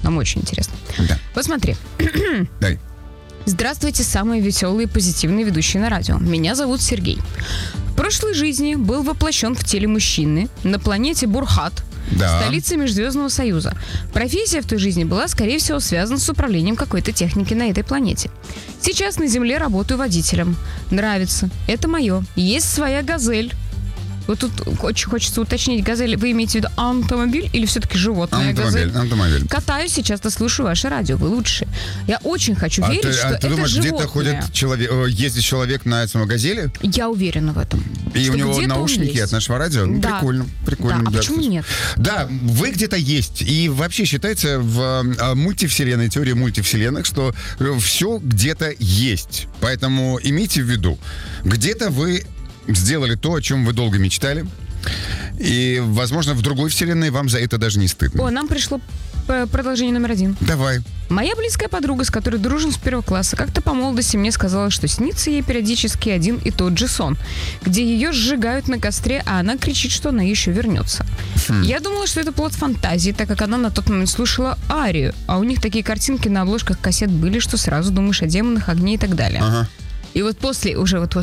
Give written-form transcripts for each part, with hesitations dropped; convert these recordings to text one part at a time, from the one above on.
Нам очень интересно. Да. Посмотри. Дай. Здравствуйте, самые веселые и позитивные ведущие на радио. Меня зовут Сергей. В прошлой жизни был воплощен в теле мужчины на планете Бурхат, Да. столице Межзвездного Союза. Профессия в той жизни была, скорее всего, связана с управлением какой-то техники на этой планете. Сейчас на Земле работаю водителем. Нравится. Это мое. Есть своя «Газель». Вот тут очень хочется уточнить, «Газель», вы имеете в виду автомобиль или все-таки животное «Газель»? Автомобиль. Катаюсь и часто слушаю ваше радио. Вы лучшие. Я очень хочу верить, что ты это думаешь, животное. где-то ходит человек, ездит человек на этом «Газели», Я уверена в этом. и Что у него где-то он наушники есть. от нашего радио? Ну, Да. Прикольно. Да, а почему нет? Да, вы где-то есть. И вообще считается в мультивселенной, теории мультивселенных, что все где-то есть. Поэтому имейте в виду, где-то вы сделали то, о чем вы долго мечтали. И, возможно, в другой вселенной вам за это даже не стыдно. О, нам пришло продолжение номер 1. Давай. Моя близкая подруга, с которой дружим с первого класса, как-то по молодости мне сказала, что снится ей периодически один и тот же сон, где ее сжигают на костре, а она кричит, что она еще вернется. Я думала, что это плод фантазии, так как она на тот момент слушала арию, а у них такие картинки на обложках кассет были, что сразу думаешь о демонах, огне и так далее. Ага. И вот после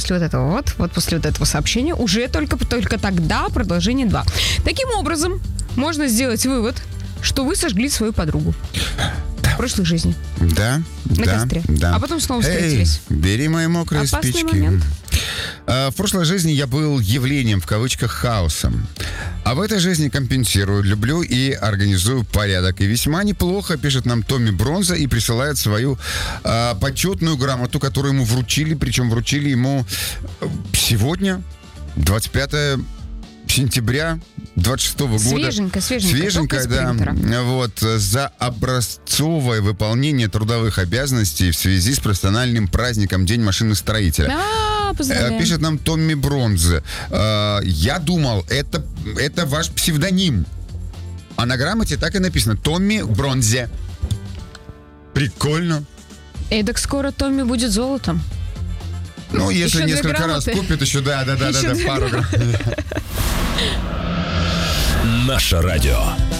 этого сообщения уже только тогда продолжение 2. Таким образом, можно сделать вывод, что вы сожгли свою подругу в прошлой жизни. Да, На костре. Да. А потом снова встретились. Бери мои мокрые Опасный спички. момент. В прошлой жизни я был явлением, в кавычках, хаосом. А в этой жизни компенсирую, люблю и организую порядок. И весьма неплохо, пишет нам Томми Бронза и присылает свою почетную грамоту, которую ему вручили. Причем вручили ему сегодня, 25 сентября 26-го года. Свеженькая, да. Вот, за образцовое выполнение трудовых обязанностей в связи с профессиональным праздником День машиностроителя. Поздравляем. Пишет нам Томми Бронзе. Я думал, это ваш псевдоним. А на грамоте так и написано: Томми Бронзе. Прикольно. Так скоро Томми будет золотом. Ну, если Еще несколько раз купит, еще да, пару. Наше радио.